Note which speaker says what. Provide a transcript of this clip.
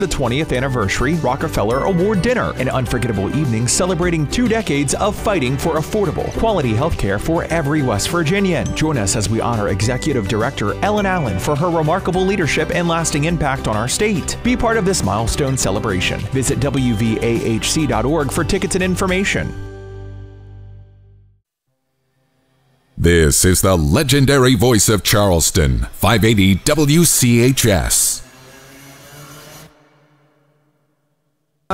Speaker 1: The 20th Anniversary Rockefeller Award Dinner, an unforgettable evening celebrating 2 decades of fighting for affordable, quality healthcare for every West Virginian. Join us as we honor Executive Director Ellen Allen for her remarkable leadership and lasting impact on our state. Be part of this milestone celebration. Visit WVAHC.org for tickets and information.
Speaker 2: This is the legendary voice of Charleston, 580 WCHS.